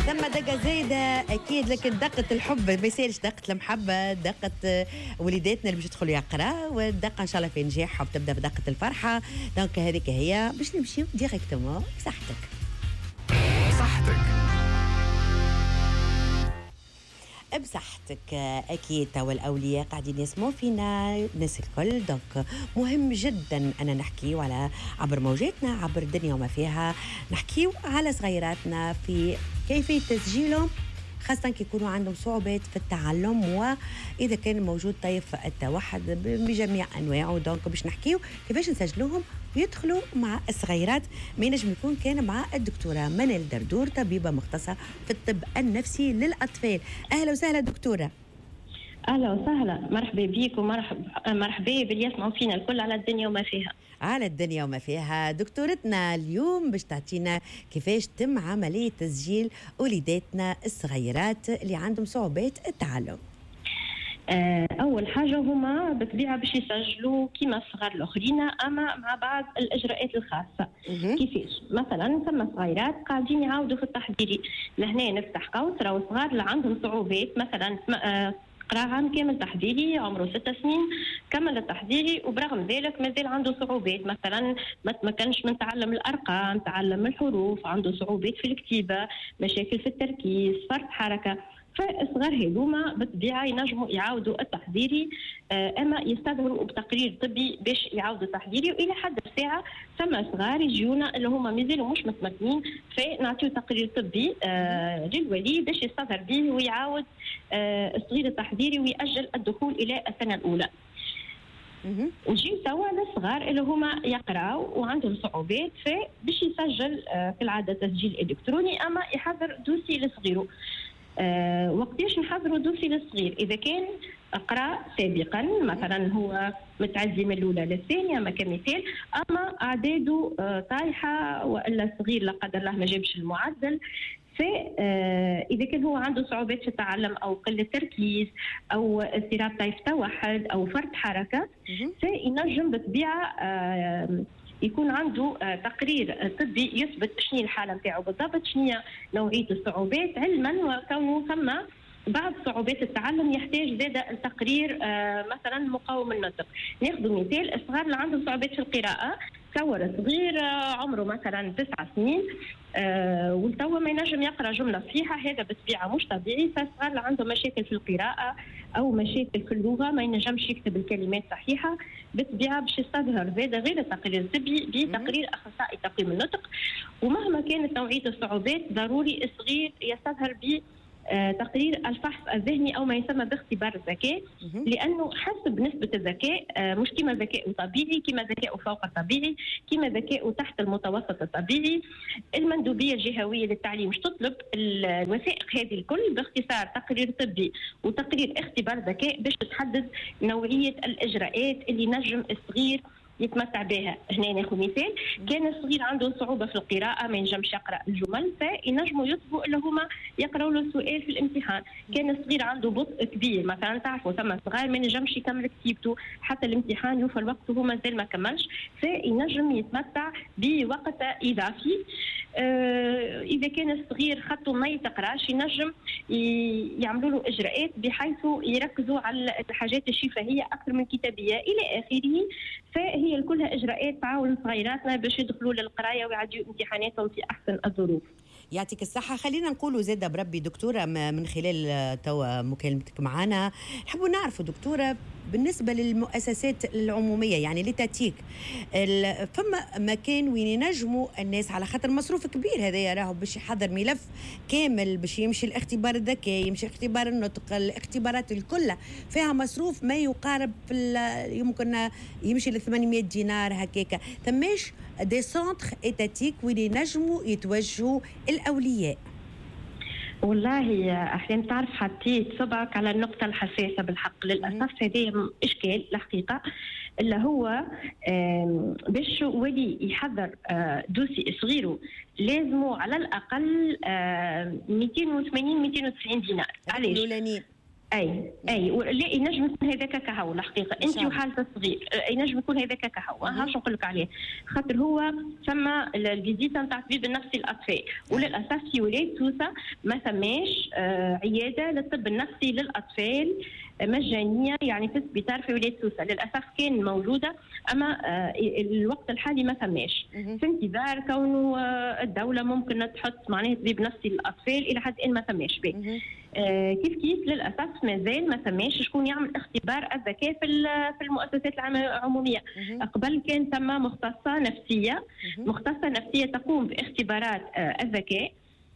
ثم دقة زايدة أكيد، لكن دقة الحب ما يسالش، دقة المحبة، دقة وليداتنا اللي باش يدخلوا يقراوا، والدقة إن شاء الله في نجاح وبتبدأ بدقة الفرحة. دونك هذيك هي باش نمشيو ديريكتومون بصحتك. صحتك بصحتك اكيد. توا الاولياء قاعدين يسمعوا فينا الناس الكل، دونك مهم جدا انا نحكيو على عبر موجاتنا عبر الدنيا وما فيها، نحكيو على صغيراتنا في كيفيه تسجيلهم، خاصة كي يكونوا عندهم صعوبات في التعلم، وإذا كان موجود طيف التوحد بجميع أنواعه. دونك باش نحكيو كيفاش نسجلوهم ويدخلوا مع الصغيرات. ما ينجم يكون كان مع الدكتورة منال دردور، طبيبة مختصة في الطب النفسي للأطفال. أهلا وسهلا دكتورة. اهلا وسهلا، مرحبا بيك ومرحبا باللي يسمعوا فينا الكل على الدنيا وما فيها. على الدنيا وما فيها. دكتورتنا اليوم باش تعطينا كيفاش تم عملية تسجيل وليداتنا الصغيرات اللي عندهم صعوبات التعلم. أول حاجة هما بطبيعة باش يسجلوا كيما الصغار الآخرين، أما مع بعض الإجراءات الخاصة. كيفاش؟ مثلا ثم صغيرات قاعدين يعاودوا في التحضيري، لهنا نفتح قوس راهو الصغار اللي عندهم صعوبات، مثلا قرا عام كامل تحضيري عمره 6 سنين كمل التحضيري وبرغم ذلك مازال عنده صعوبات، مثلا ما تمكنش من تعلم الارقام، تعلم الحروف، عنده صعوبات في الكتابه، مشاكل في التركيز، فرط حركه. فالصغار هذوما بالطبيعه ينجموا يعاودوا التحضيري، اما يستدعوا بتقرير طبي باش يعاودوا التحضيري. والى حد الساعه ثم صغار يجيونا اللي هما مازالوا مش متمكنين، فنعطيو تقرير طبي للولي باش يستظهر به ويعاود الصغير التحضيري ويأجل الدخول الى السنه الاولى. نجي توا للصغار اللي هما يقراو وعندهم صعوبات، فباش يسجل في العاده تسجيل الكتروني، اما يحضر دوسي لصغيره. وقتاش نحضروا دوسي للصغير؟ اذا كان قرا سابقا، مثلا هو متعزي من الاولى للثانيه ما كمثال، اما اعداده طايحه والا صغير لا قدر الله ما جابش المعدل، فإذا كان هو عنده صعوبات في التعلم أو قلة تركيز أو اضطراب طيف توحد أو فرط حركة، فينجم بطبيعة يكون عنده تقرير طبي يثبت شنو الحالة نتاعو بالضبط، شنو نوعية الصعوبات، علما وكونه ثم بعض صعوبات التعلم يحتاج زاد التقرير مثلا مقاوم النطق. ناخذ مثال الصغار اللي عندهم صعوبات في القراءة، تصور صغير عمره مثلا 9 سنين والتو ما ينجم يقرا جمله صحيحه، هذا بالطبيعه مش طبيعي. فالصغار اللي عندهم مشاكل في القراءه او مشاكل في اللغه ما ينجمش يكتب الكلمات صحيحه، بالطبيعه باش يستظهر زاد غير التقرير الطبي بتقرير اخصائي تقويم النطق. ومهما كانت نوعيه الصعوبات ضروري الصغير يستظهر ب تقرير الفحص الذهني أو ما يسمى باختبار الذكاء، لأنه حسب نسبة الذكاء مش كما ذكاء طبيعي، كما ذكاء فوق الطبيعي، كما ذكاء تحت المتوسط الطبيعي. المندوبية الجهوية للتعليم مش تطلب الوثائق هذه الكل، باختصار تقرير طبي وتقرير اختبار ذكاء باش تحدد نوعية الإجراءات اللي نجم الصغير يتمتع بها. هنا ناخذ مثال، كان الصغير عنده صعوبه في القراءه ما ينجمش يقرا الجمل، فينجموا يطلبوا اللي هما يقراوا له السؤال في الامتحان. كان الصغير عنده بطء كبير، مثلا تعرفوا ثم صغار ما ينجمش يكمل كتيبته حتى الامتحان يوفى الوقت وهو مازال ما كملش، فينجم يتمتع بوقت اضافي. اذا كان الصغير خطه ما يتقراش ينجم يعملوا له اجراءات بحيث يركزوا على الحاجات الشفهيه اكثر من الكتابيه الى اخره. فهي كلها اجراءات تعاون صغيراتنا باش يدخلوا للقرايه ويعديوا امتحاناتهم في احسن الظروف. يعطيك الصحة. خلينا نقولوا زادة بربي دكتورة من خلال توا مكالمتك معنا، نحبوا نعرفوا دكتورة بالنسبة للمؤسسات العمومية يعني لتاتيك، فما مكان وين ينجموا الناس على خاطر مصروف كبير هذا راهو باش يحضر ملف كامل باش يمشي الاختبار الذكاء، يمشي اختبار النطق، الاختبارات الكل فيها مصروف ما يقارب في يمكن يمشي ل 800 دينار هكاك. ثماش دي سونتر ايتاتيك وين ينجموا يتوجهوا الأولياء؟ والله احيانا تعرف حطيت صبعك على النقطه الحساسه بالحق. للاسف هذا اشكال الحقيقه اللي هو باش ولي يحضر دوسي صغيره لازمه على الاقل 280 290 دينار. علاش؟ اي لا ينجم يكون هذاك كهو الحقيقه انت وحالته الصغير ينجم يكون هذاك كهو هاش نقول لك عليه خاطر هو ثم الفيزيتا نتاع الطبيب النفسي للاطفال وللاسف في ولايه سوسه ما ثماش عياده للطب النفسي للاطفال مجانيه يعني في السبيطار في ولايه سوسه للاسف كان موجوده اما الوقت الحالي ما ثماش في انتظار كونه الدوله ممكن تحط معناها طبيب نفسي للاطفال الى حد الان ما ثماش به كيف للاسف مازال ما ثماش شكون يعمل اختبار الذكاء في المؤسسات العموميه قبل كان ثم مختصه نفسيه تقوم باختبارات الذكاء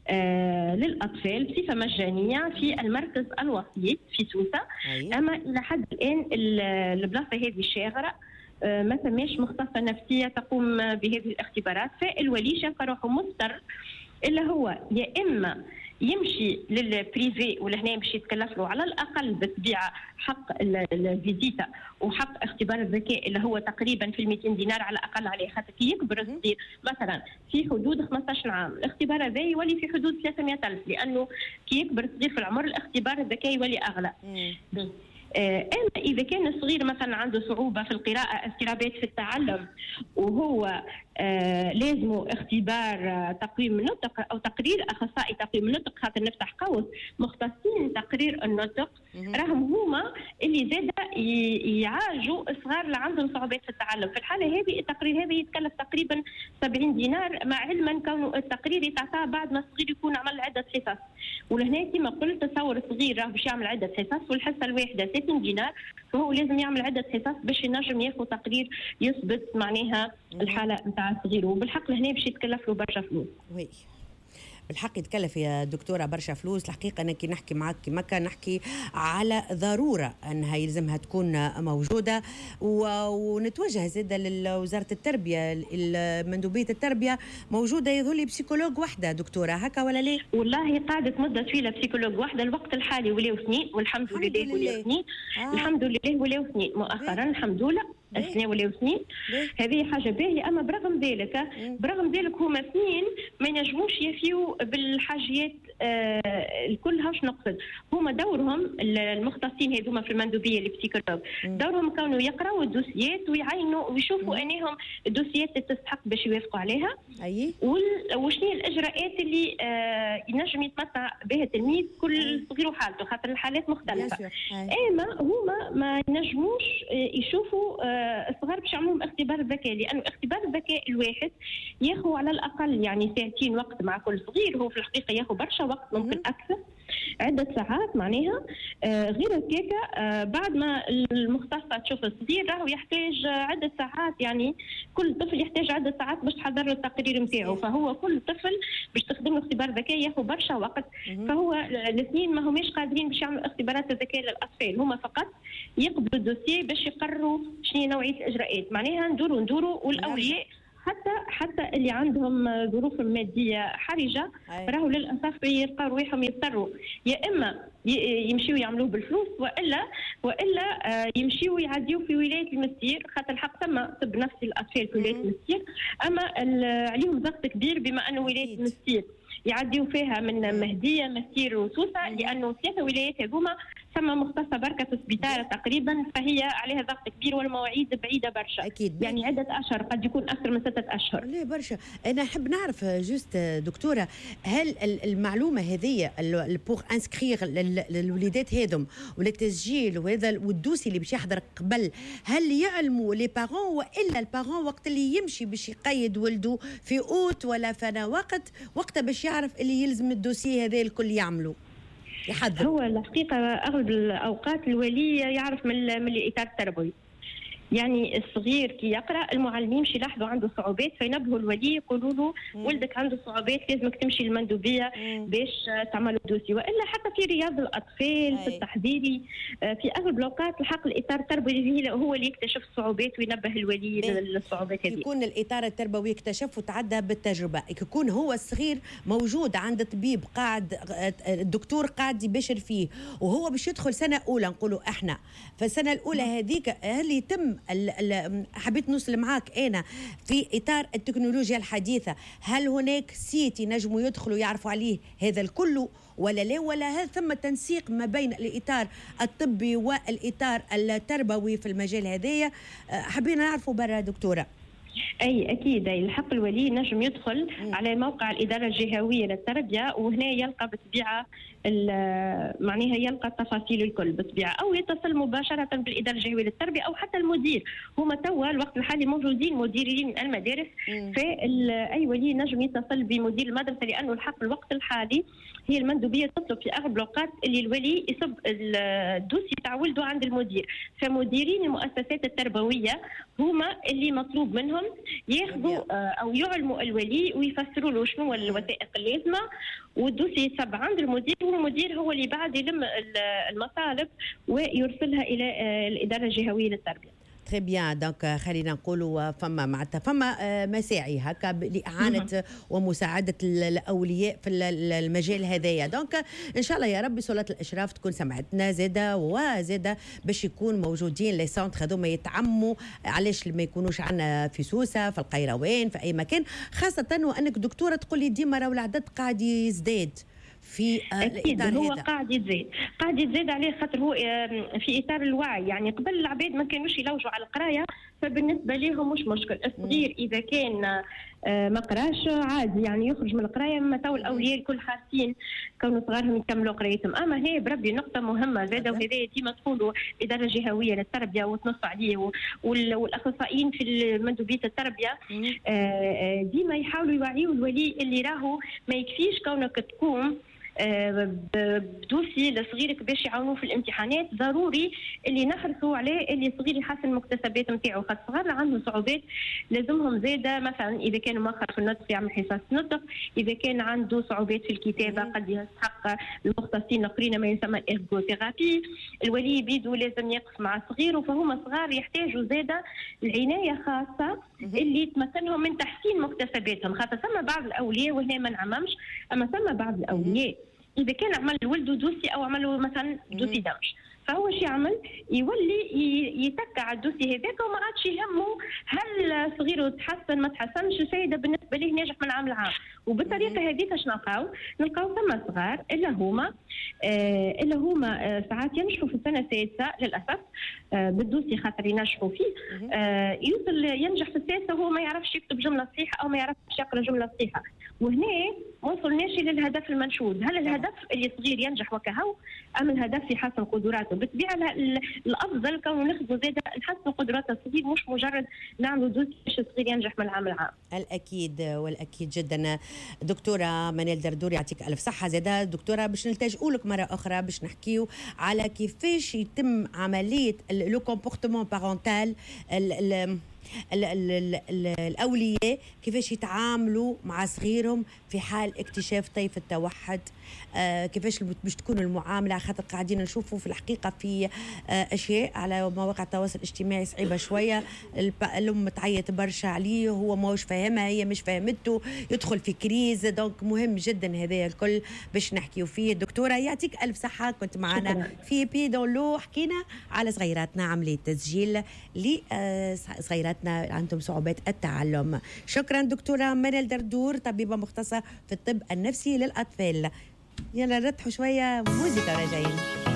للأطفال بصفة مجانية في المركز الوسيط في سوسة أما إلى حد الآن البلاصة هذه شاغرة ما ثماش مختصة نفسية تقوم بهذه الاختبارات فالولي شاف روحه مضطر إلا هو يا إما يمشي للبريفي ولهنا باش يتكلف له على الاقل بالطبيعه حق الفيزيتا وحق اختبار الذكاء اللي هو تقريبا في 200 دينار على الاقل عليه خاطر كي يكبر الصغير مثلا في حدود 15 عام الاختبار هذا يولي في حدود 300,000 لانه كي يكبر الصغير في العمر الاختبار الذكاء يولي اغلى. اما اذا كان الصغير مثلا عنده صعوبه في القراءه اضطرابات في التعلم وهو لازمه اختبار تقويم النطق او تقرير اخصائي تقويم النطق خاطر نفتح قوس مختصين تقرير النطق راهم هما اللي زاد يعالجوا الصغار اللي عندهم صعوبات في التعلم. في الحاله هذه التقرير هذا يتكلف تقريبا 70 دينار مع علما كونه التقرير يتعطى بعد ما الصغير يكون عمل عده حصص ولهنا كما قلت تصور الصغير راه باش يعمل عده حصص والحصه الواحده 30 دينار فهو لازم يعمل عده حصص باش ينجم ياخذ تقرير يثبت معناها الحاله نتاع الصغير وبالحق لهنا باش يتكلف له برشا فلوس. وي بالحق يتكلف يا دكتورة برشا فلوس. الحقيقة أنا كي نحكي معك كما كان نحكي على ضرورة أنها يلزمها تكون موجودة ونتوجه زادة لوزارة التربية مندوبية التربية موجودة يظل بسيكولوج واحدة دكتورة هكا ولا ليه؟ والله قعدت مدة طويلة بسيكولوج واحدة الوقت الحالي ولاو اثنين والحمد لله ولاو اثنين الحمد لله ولاو اثنين مؤخرا الحمد لله السنة ولا سنين هذه حاجة باهية أما برغم ذلك هما اثنين ما ينجموش يفيوا بالحاجيات الكل. هاش نقصد هما دورهم المختصين هذوما في المندوبية البسيكولوج دورهم كانوا يقراوا الدوسيات ويعينوا ويشوفوا أنهم الدوسيات اللي تستحق باش يوافقوا عليها وشنو الإجراءات اللي ينجم يتمتع بها التلميذ كل صغير وحالته خاطر الحالات مختلفة. أما هما ما ينجموش يشوفوا الصغار باش يعملوا اختبار الذكاء لانه اختبار الذكاء الواحد ياخذ على الاقل يعني ساعتين وقت مع كل صغير هو في الحقيقه ياخذ برشا وقت ممكن اكثر عده ساعات معناها غير هكاك بعد ما المختصه تشوف الصغير راهو يحتاج عده ساعات يعني كل طفل يحتاج عده ساعات باش تحضر له التقرير نتاعو فهو كل طفل باش تخدم له اختبار ذكاء ياخذ برشا وقت فهو الاثنين ما هماش قادرين باش يعملوا اختبارات الذكاء للاطفال هما فقط يقبلوا الدوسيه باش يقرروا شنو نوعيه الاجراءات معناها ندوروا والاولياء حتى اللي عندهم ظروف ماديه حرجه راهو للاسف يلقاو رواحهم يضطروا يا اما يمشيوا يعملوه بالفلوس والا يمشيوا يعديوا في ولايه المسير خاطر الحق ثم طب نفسي الاطفال في ولايه المسير اما عليهم ضغط كبير بما انه ولايه المسير يعديوا فيها من مهديه مسير وسوسه لانه ثلاثه ولايات هذوما ثم مختصه بركه في السبيطار تقريبا فهي عليها ضغط كبير والمواعيد بعيده برشا اكيد يعني عده اشهر قد يكون اكثر من 6 اشهر. ليه برشا. انا نحب نعرف جوست دكتوره هل المعلومه هذه البوغ انسكريغ للوليدات هذم وللتسجيل وهذا والدوسي اللي باش يحضر قبل هل يعلموا لي بارون والا البارون وقت اللي يمشي باش يقيد ولده في اوت ولا فانا وقت باش يعرف اللي يلزم الدوسي هذا الكل يعملوا يحضر؟ هو الحقيقه اغلب الاوقات الولي يعرف من الاطار التربوي يعني الصغير كي يقرا المعلمين مش يلاحظوا عنده صعوبات فينبهوا الولي يقولوا له ولدك عنده صعوبات لازمك تمشي للمندوبيه باش تعملوا دوسي والا حتى في رياض الاطفال في التحضيري في اغلب الاوقات الحق الاطار التربوي هو اللي يكتشف الصعوبات وينبه الولي للصعوبات هذه. يكون الاطار التربوي اكتشف وتعدى بالتجربه يكون هو الصغير موجود عند طبيب قاعد الدكتور قاعد يبشر فيه وهو باش يدخل سنه اولى نقولوا احنا فالسنه الاولى هذيك هل يتم حبيت نوصل معاك أنا في إطار التكنولوجيا الحديثة، هل هناك سيت ينجموا يدخلوا يعرفوا عليه هذا الكل ولا لا، ولا هل ثم تنسيق ما بين الإطار الطبي والإطار التربوي في المجال هذايا؟ حبينا نعرفوا برا دكتورة. اي اكيد، اي الحق الولي نجم يدخل على موقع الاداره الجهويه للتربيه، وهنا يلقى بالطبيعه معناها يلقى التفاصيل الكل بالطبيعه، او يتصل مباشره بالاداره الجهويه للتربيه او حتى المدير. هما توا الوقت الحالي موجودين مديرين المدارس، فاي ولي نجم يتصل بمدير المدرسه، لانه الحق الوقت الحالي هي المندوبيه تطلب في اغلب الاوقات اللي الولي يصب الدوسي تاع ولده عند المدير، فمديرين المؤسسات التربويه هما اللي مطلوب منهم ياخذوا او يعلموا الولي ويفسروا له شنو الوثائق اللازمه، والدوسي يصب عند المدير، والمدير هو اللي بعد يلم المطالب ويرسلها الى الاداره الجهويه للتربيه. تري بيان، دونك خلينا نقولوا فما معناتها فما مساعي هكا لإعانة ومساعدة الأولياء في المجال هذايا. دونك إن شاء الله يا ربي سلطة الإشراف تكون سمعتنا زادة وزادة باش يكون موجودين لي سونتر هذوما يتعموا، علاش ما يكونوش عندنا في سوسة في القيروان في أي مكان، خاصة وأنك دكتورة تقول لي ديما راهو العدد قاعد يزداد في اكيد هو قاعد يزيد عليه، خاطر هو في اطار الوعي. يعني قبل العباد ما كانوش يلوجوا على القرايه، فبالنسبه لهم مش مشكل. الصغير اذا كان ما قراش عادي يعني يخرج من القرايه، اما تو الاولياء الكل حاسين كونوا صغارهم يكملوا قرايتهم. اما هي بربي نقطه مهمه زاده، وهذه ديما تقولوا الاداره الجهويه للتربيه وتنص عليه، والاخصائيين في مندوبيه التربيه ديما يحاولوا يوعيوا الولي اللي راهو ما يكفيش كونك تقوم بدوسي لصغيرك باش يعاونوه في الامتحانات، ضروري اللي نحرصوا عليه اللي صغير يحسن المكتسبات نتاعو، خاطر صغار عندهم صعوبات لازمهم زاده، مثلا اذا كان مؤخر في النطق يعمل حصص نطق، اذا كان عنده صعوبات في الكتابه قد يستحق المختصين الاخرين ما يسمى الارغوثيرابي. الولي بيدو لازم يقف مع صغيره، فهم صغار يحتاجوا زاده العنايه خاصه اللي تمكنهم من تحسين مكتسباتهم، خاطر ثم بعض الاولياء وهنا ما نعممش، اما ثم بعض الاولياء إذا كان عمل ولده دوسي أو عمله مثلا دوسي دمج، فهو شو يعمل؟ يولي يتكع على الدوسي هذاك وما عادش يهمه هل صغيره تحسن ما تحسنش، السيدة بالنسبة ليه ناجح من عام لعام. وبالطريقة هذه اش نلقاو ثم صغار إلا هما ساعات ينجحوا في السنة السادسة للأسف بالدوسي خاطر ينجحوا فيه، يوصل ينجح في السادسة وهو ما يعرفش يكتب جملة صحيحة أو ما يعرفش يقرأ جملة صحيحة، وهنا ما وصلناش للهدف المنشود. هل الهدف اللي صغير ينجح وكهو أم الهدف يحسن قدراته؟ بالطبيعة الأفضل كونه ناخذ زاده نحسن قدرات الصغير، مش مجرد نعملوا دوسي باش الصغير ينجح من العام العام. الأكيد والأكيد جدا. دكتورة منال دردور يعطيك ألف صحة. زاده دكتورة باش نلتجئوا لك مرة أخرى باش نحكيو على كيفاش يتم عملية لو كومبورتمون بارونتال، الأولياء كيفاش يتعاملوا مع صغيرهم في حال اكتشاف طيف التوحد، كيفاش باش تكون المعاملة، خاطر قاعدين نشوفوا في الحقيقة في أشياء على مواقع التواصل الاجتماعي صعيبة شوية، الأم تعيط برشا عليه هو ماهوش فاهمها هي مش فاهمته، يدخل في كريز. دونك مهم جدا هذا الكل باش نحكيو فيه. دكتورة يعطيك ألف صحة، كنت معنا في بي دون لو، حكينا على صغيراتنا، عملية تسجيل لصغيراتنا عندهم صعوبات التعلم. شكرا دكتورة منال دردور، طبيبة مختصة في الطب النفسي للأطفال. يلا نرتحوا شوية موسيقى راجعين.